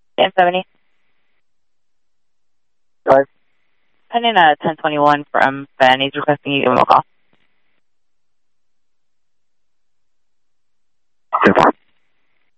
1070. Sorry? Pending 1021 from Ben. He's requesting you give him a call.